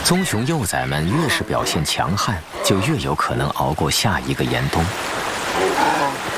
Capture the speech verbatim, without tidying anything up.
棕熊幼崽们越是表现强悍，就越有可能熬过下一个严冬。